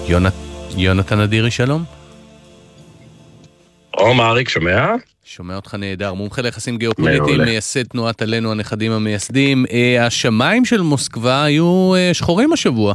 יונתן אדירי, שלום. אריק, שומע? שומע אותך נהדר, מומחה ליחסים גיאופוליטיים, מייסד תנועת עלינו הנכדים המייסדים. השמיים של מוסקבה היו שחורים השבוע.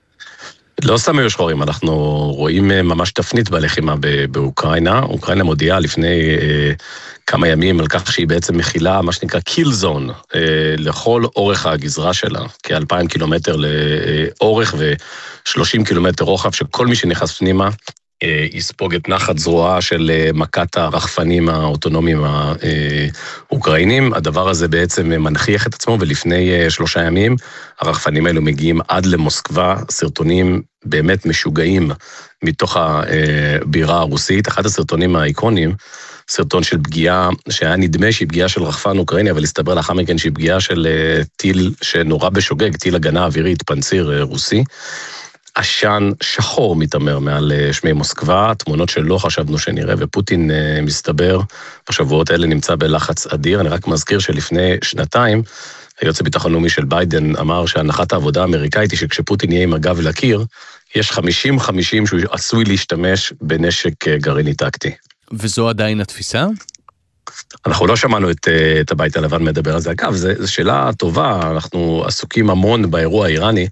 לא סתם היו שחורים, אנחנו רואים ממש תפנית בלחימה באוקראינה. אוקראינה מודיעה לפני כמה ימים על כך שהיא בעצם מכילה מה שנקרא קיל זון לכל אורך הגזרה שלה, כ-2,000 קילומטר לאורך ו-30 קילומטר רוחב, שכל מי שנכנס פנימה יספוג את נחת זרועה של מכת הרחפנים האוטונומיים האוקראינים. הדבר הזה בעצם מנחיח את עצמו, ולפני 3 ימים הרחפנים האלו מגיעים עד למוסקבה, סרטונים באמת משוגעים מתוך הבירה הרוסית. אחד הסרטונים האיקונים, סרטון של פגיעה, שהיה נדמה שהיא פגיעה של רחפן אוקראיני, אבל הסתבר לאחר מכן שהיא פגיעה של טיל שנורא בשוגג, טיל הגנה אווירית, פנציר רוסי. עשן שחור מתאמר מעל שמי מוסקבה, תמונות שלא חשבנו שנראה, ופוטין מסתבר בשבועות האלה נמצא בלחץ אדיר. אני רק מזכיר שלפני 2 היועץ הביטחון לאומי של ביידן אמר שהנחת העבודה האמריקאית היא שכשפוטין יהיה עם הגב לקיר, יש 50-50 שהוא עשוי להשתמש בנשק גרעיני טקטי. וזו עדיין התפיסה? אנחנו לא שמענו את הבית הלבן מדבר על זה. אגב, זו שאלה טובה, אנחנו עסוקים המון באירוע האיראני,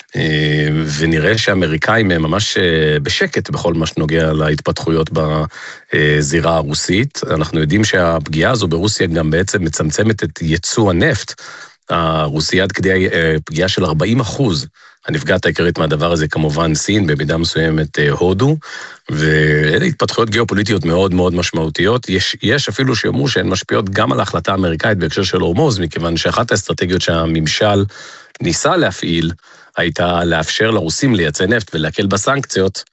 ונראה שהאמריקאים הם ממש בשקט בכל מה שנוגע להתפתחויות בזירה הרוסית. אנחנו יודעים שהפגיעה הזו ברוסיה גם בעצם מצמצמת את ייצוא הנפט הרוסי עד כדי פגיעה של 40%. הנפגעת העיקרית מהדבר הזה כמובן סין, במידה מסוימת הודו, ואלה התפתחויות גיאופוליטיות מאוד מאוד משמעותיות. יש אפילו שאומרו שהן משפיעות גם על ההחלטה האמריקאית בהקשר של הורמוז, מכיוון שאחת האסטרטגיות שהממשל ניסה להפעיל, הייתה לאפשר לרוסים לייצא נפט ולהקל בסנקציות,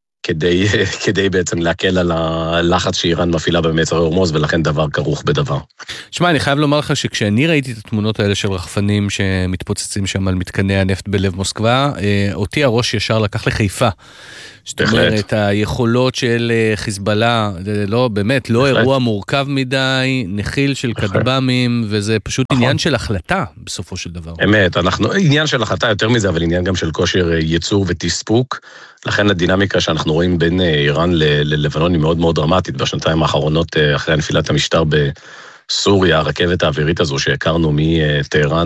כדי בעצם להקל על הלחץ שאיראן מפעילה במצרי הורמוז, ולכן דבר כרוך בדבר. שמע, אני חייב לומר לך שכשאני ראיתי את התמונות האלה של רחפנים שמתפוצצים שם על מתקני הנפט בלב מוסקבה, אותי הראש ישר לקח לחיפה. זאת אומרת, היכולות של חיזבאללה, לא, באמת, לא אירוע מורכב מדי, נחיל של כטב"מים, וזה פשוט עניין של החלטה, בסופו של דבר. אמת, עניין של החלטה יותר מזה, אבל עניין גם של כושר ייצור ותספוק. לכן הדינמיקה שאנחנו רואים בין איראן ללבנון היא מאוד מאוד דרמטית. בשנתיים האחרונות, אחרי נפילת המשטר בסוריה, הרכבת האווירית הזו שהכרנו מטהרן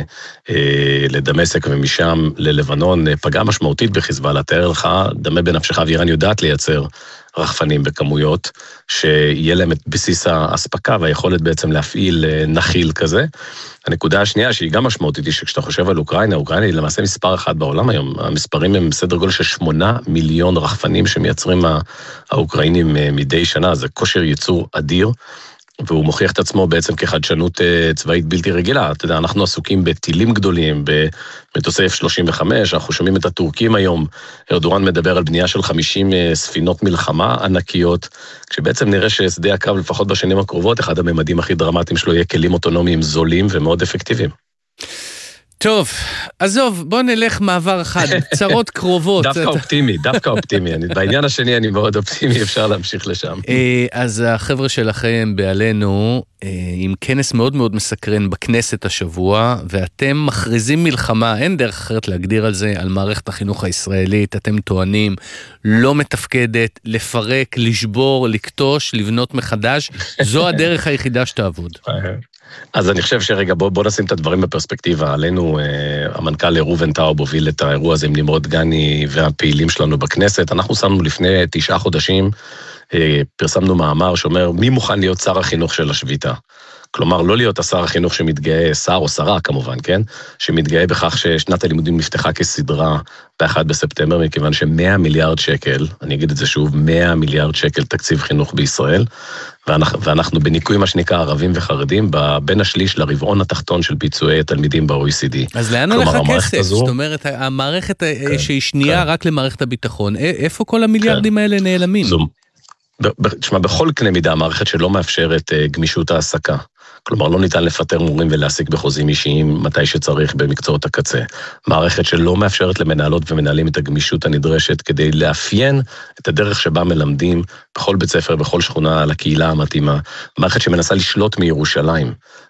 לדמשק ומשם ללבנון, פגעה משמעותית בחיזבאללה. תאר לך, דמה בנפשך, ואיראן יודעת לייצר רחפנים בכמויות, שיהיה להם את בסיס ההספקה והיכולת בעצם להפעיל נחיל כזה. הנקודה השנייה שהיא גם משמעותית היא שכשאתה חושב על אוקראינה, אוקראינה היא למעשה מספר 1 בעולם היום. המספרים הם בסדר גודל של 8 מיליון רחפנים שמייצרים האוקראינים מדי שנה. זה כושר ייצור אדיר, והוא מוכיח את עצמו בעצם כחדשנות צבאית בלתי רגילה. אתה יודע, אנחנו עסוקים בטילים גדולים, במטוסי F-35, אנחנו שומעים את הטורקים היום, ארדואן מדבר על בנייה של 50 ספינות מלחמה ענקיות, כשבעצם נראה ששדה הקרב לפחות בשנים הקרובות, אחד הממדים הכי דרמטיים שלו יהיה כלים אוטונומיים זולים ומאוד אפקטיביים. טוב, עזוב, בוא נלך מעבר אחד, צרות קרובות. דווקא אופטימי. בעניין השני אני מאוד אופטימי, אפשר להמשיך לשם. אז החבר'ה שלכם בעלינו, עם כנס מאוד מאוד מסקרן בכנסת השבוע, ואתם מכריזים מלחמה, אין דרך אחרת להגדיר על זה, על מערכת החינוך הישראלית, אתם טוענים, לא מתפקדת, לפרק, לשבור, לקטוש, לבנות מחדש, זו הדרך היחידה שתעבוד. אז אני חושב שרגע, בוא נשים את הדברים בפרספקטיבה. עלינו, המנכ"ל ראובן טאוב הוביל את האירוע הזה עם נמרוד גני והפעילים שלנו בכנסת. אנחנו שמנו לפני 9 חודשים, פרסמנו מאמר שאומר, מי מוכן להיות שר החינוך של השביתה? כלומר, לא להיות השר החינוך שמתגאה, שר או שרה כמובן, כן? שמתגאה בכך ששנת הלימודים נפתחה כסדרה ב-1 בספטמבר, מכיוון ש100 מיליארד שקל, אני אגיד את זה שוב, 100 מיליארד שקל תקציב חינוך בישראל, ואנחנו בניקוי מה שנקרא ערבים וחרדים, בין השליש לרבעון התחתון של ביצועי התלמידים ב-OECD. אז לאן הולך הכסף? זאת אומרת, המערכת שהיא שנייה רק למערכת הביטחון, איפה כל המיליארדים האלה נעלמים? תשמע, בכל קנה מידה, המערכת שלא מאפשרת גמישות העסקה. כלומר, לא ניתן לפטר מורים ולהעסיק בחוזים אישיים מתי שצריך במקצועות הקצה. מערכת שלא מאפשרת למנהלות ומנהלים את הגמישות הנדרשת כדי לאפיין את הדרך שבה מלמדים בכל בית ספר, בכל שכונה, על הקהילה המתאימה. מערכת שמנסה לשלוט מירושלים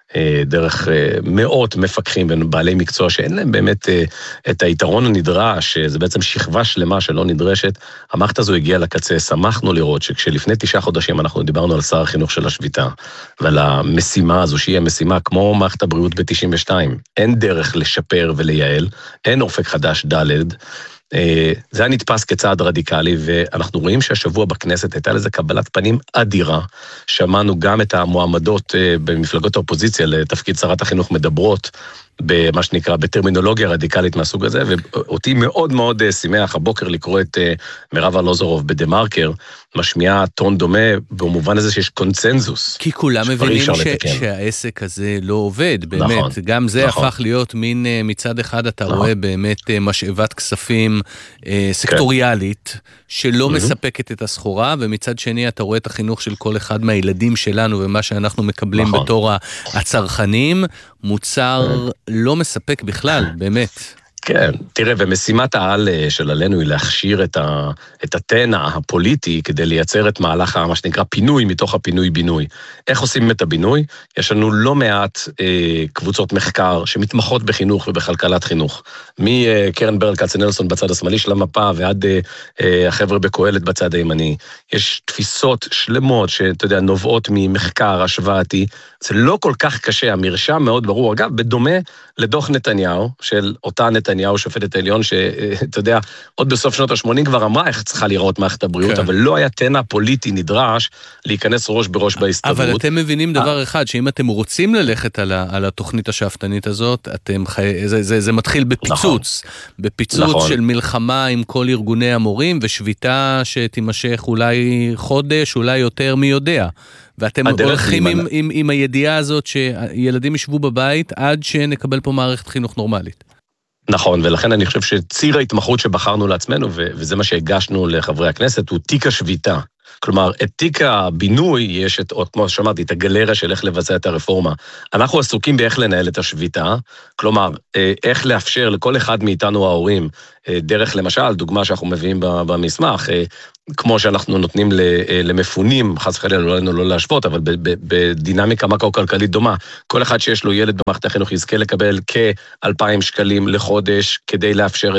דרך מאות מפקחים ובעלי מקצוע שאין להם באמת את היתרון הנדרש, זה בעצם שכבה שלמה שלא נדרשת, המערכת הזו הגיעה לקצה, שמחנו לראות שכשלפני 9 חודשים אנחנו דיברנו על שר החינוך של השביתה, ועל המשימה הזו שהיא המשימה כמו מערכת הבריאות ב-92, אין דרך לשפר ולייעל, אין אופק חדש ד', זה היה נתפס כצעד רדיקלי, ואנחנו רואים שהשבוע בכנסת הייתה לזה קבלת פנים אדירה, שמענו גם את המועמדות במפלגות האופוזיציה לתפקיד שרת החינוך מדברות, במה שנקרא, בטרמינולוגיה רדיקלית מהסוג הזה, ואותי מאוד מאוד שמח הבוקר לקרוא את מירב ארלוזורוב בדה-מרקר, משמיעה טון דומה במובן הזה שיש קונצנזוס. כי כולם מבינים שהעסק הזה לא עובד, באמת. נכון, גם זה נכון. הפך להיות מין מצד אחד אתה נכון. רואה באמת משאבת כספים סקטוריאלית, שלא מספקת את הסחורה, ומצד שני אתה רואה את החינוך של כל אחד מהילדים שלנו, ומה שאנחנו מקבלים נכון. בתור הצרכנים, מוצר לא מספק בכלל, באמת. כן, תראה, ומשימת העל של עלינו היא להכשיר את התנע הפוליטי כדי לייצר את מהלך מה שנקרא פינוי מתוך הפינוי-בינוי. איך עושים את הבינוי? יש לנו לא מעט קבוצות מחקר שמתמחות בחינוך ובכלכלת חינוך. מקרן ברל כצנלסון בצד השמאלי של המפה ועד החבר'ה בקהלת בצד הימני. יש תפיסות שלמות שאתה יודע, נובעות ממחקר השוואתי. זה לא כל כך קשה, המרשם מאוד ברור. אגב, בדומה לדוח נתניהו, של אותה נתניהו, שופטת העליון, שאתה יודע, עוד בסוף שנות ה-80 כבר אמרה איך צריכה לראות מערכת הבריאות, אבל לא היה תנע פוליטי נדרש להיכנס ראש בראש בהסתדרות. אבל אתם מבינים דבר אחד, שאם אתם רוצים ללכת על התוכנית השאפתנית הזאת, זה מתחיל בפיצוץ, בפיצוץ של מלחמה עם כל ארגוני המורים, ושביתה שתימשך אולי חודש, אולי יותר מי יודע. ואתם הולכים עם הידיעה הזאת שילדים ישבו בבית עד שנקבל פה מערכת חינוך נורמלית. נכון, ולכן אני חושב שציר ההתמחות שבחרנו לעצמנו, וזה מה שהגשנו לחברי הכנסת, הוא תיק השביתה. כלומר, את תיק הבינוי יש את, כמו שאמרתי, את הגלריה של איך לבצע את הרפורמה. אנחנו עסוקים באיך לנהל את השביתה, כלומר, איך לאפשר לכל אחד מאיתנו ההורים, דרך למשל, דוגמה שאנחנו מביאים במסמך, כמו שאנחנו נותנים למפונים, חס וחלילה לא להשוות, אבל בדינמיקה מקרו-כלכלית דומה, כל אחד שיש לו ילד במערכת החינוך יזכה לקבל כ-2,000 שקלים לחודש, כדי לאפשר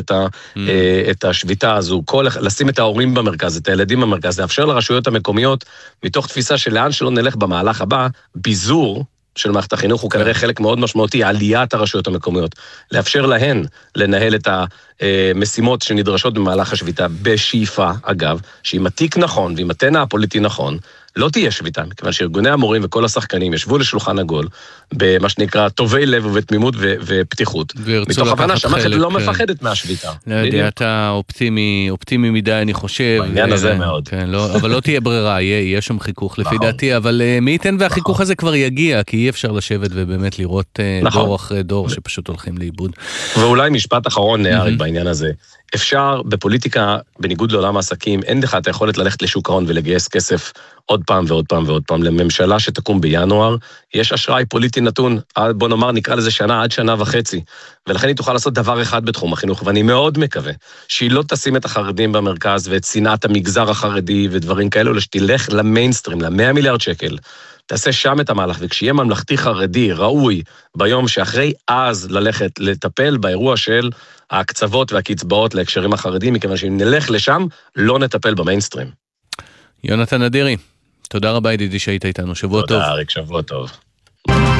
את השביתה הזו, לשים את ההורים במרכז, את הילדים במרכז, לאפשר לרשויות המקומיות, מתוך תפיסה שלאן שלא נלך במהלך הבא, ביזור של מערכת החינוך הוא כנראה חלק מאוד משמעותי, עליית הרשויות המקומיות, לאפשר להן לנהל את המשימות שנדרשות במהלך השביתה, בשאיפה, אגב, שאם התיק נכון ואם התנע הפוליטי נכון, לא תהיה שביתה, כיוון שארגוני המורים וכל השחקנים ישבו לשולחן עגול, במה שנקרא טובי לב ובתמימות ופתיחות. מתוך הבנה שהמערכת לא מפחדת מהשביתה. לא יודע, אתה אופטימי מדי, אני חושב. בעניין הזה מאוד. אבל לא תהיה ברירה, יהיה שם חיכוך לפי דעתי, אבל מי ייתן והחיכוך הזה כבר יגיע, כי אי אפשר לשבת ובאמת לראות דור אחרי דור שפשוט הולכים לאיבוד. ואולי משפט אחרון נערי בעניין הזה. אפשר בפוליטיקה, בניגוד לעולם העסקים, אין לך את היכולת ללכת לשוק ההון ולגייס כסף עוד פעם ועוד פעם ועוד פעם. לממשלה שתקום בינואר, יש אשראי פוליטי נתון, בוא נאמר, נקרא לזה שנה עד שנה וחצי, ולכן היא תוכל לעשות דבר אחד בתחום החינוך, ואני מאוד מקווה שהיא לא תשים את החרדים במרכז ואת שנאת המגזר החרדי ודברים כאלו, אלא שתלך למיינסטרים, ל100 מיליארד שקל, תעשה שם את המהלך, וכשיהיה ממלכתי חרדי ראוי ביום שאחרי אז ללכת לטפל באירוע של ההקצבות והקצבאות להקשרים החרדים, מכיוון שאם נלך לשם, לא נטפל במיינסטרים. יונתן אדירי, תודה רבה ידידי שהיית איתנו, שבוע טוב. תודה אריק, שבוע טוב.